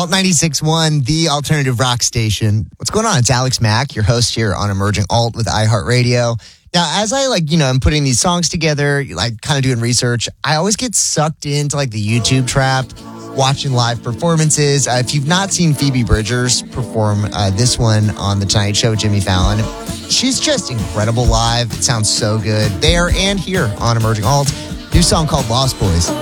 Alt 96.1, the alternative rock station. What's going on? It's Alex Mack, your host here on Emerging Alt with iHeartRadio. Now, as I I'm putting these songs together, kind of doing research, I always get sucked into the YouTube trap, watching live performances. If you've not seen Phoebe Bridgers perform this one on The Tonight Show with Jimmy Fallon, she's just incredible live. It sounds so good there and here on Emerging Alt. New song called Lost Boys.